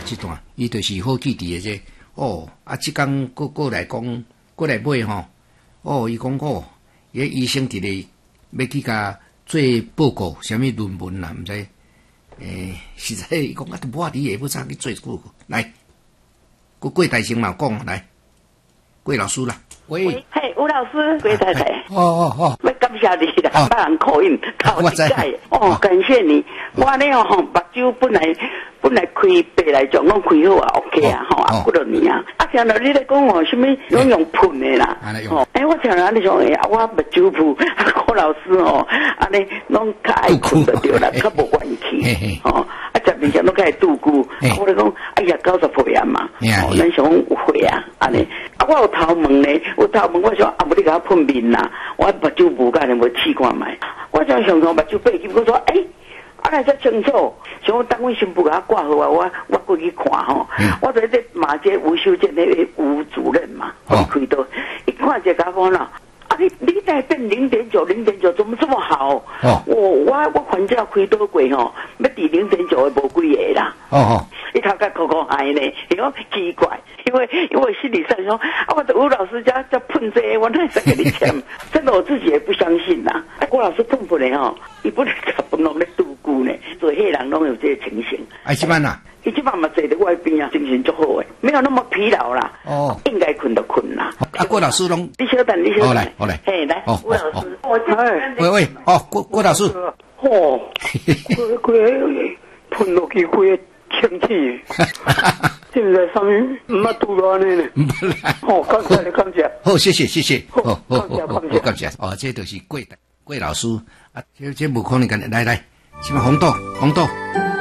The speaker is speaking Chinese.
这段伊就是好记伫诶这哦，即工过来讲，过来买吼，哦，伊讲哦，伊医生伫咧要去甲做报告，啥物论文啦，毋知实在伊讲都无法你下要早去做过来，郭大生嘛讲来，郭老师啦，喂， 嘿，吴老师，郭太太， 哦， 要感谢你啦，帮人口音考一届，哦，感谢你，我呢吼目睭本来开白来讲，讲开好啊 ，OK 啊，吼，啊，几多年啊，听到你咧讲哦，什么用喷的啦，哦，我听到你讲，我目睭普，郭老师哦，安尼拢较爱困就对啦，较无怨气，哦，食面上拢较爱度孤，我咧讲，哎呀，90岁啊嘛，哦，咱想有岁啊，安尼，我有头毛呢，我想无你甲我喷面啦，我目睭无甲你无试看卖，我想目睭背起，我说，来才清楚，想等我新妇甲我挂号啊，我过去看吼，我在这马街吴修建那个吴主任嘛，开刀，一看就甲我啦。你再变0.9，怎么这么好？我还价开多贵吼，要抵0.9的无几个啦。一头壳口嗨呢，伊讲奇怪，因为心理上说我的吴老师家喷这，我哪会给你签？真的我自己也不相信呐。郭老师喷的吼，伊不能甲本拢咧度孤呢，所以黑人拢有这个情形。 这班呐。 伊即摆嘛坐伫外边啊，精神足好诶，没有那么疲劳啦。应该困就困啦。 郭老师拢， 你稍等， 好来， 嘿，来，郭老师， 喂，郭老师， 喷落去规个清气，现在上面唔捌拄到安尼呢。感谢。 好，谢谢， 感谢。 这就是郭老师啊，这无可能来，什么红豆。